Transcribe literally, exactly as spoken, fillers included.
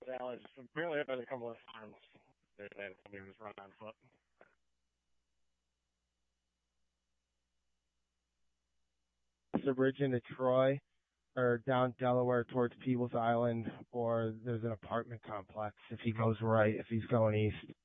Dallas, apparently up at a couple of farms. They had somebody who was run on foot. The bridge into Troy or down Delaware towards Peebles Island, or there's an apartment complex if he goes right, if he's going east.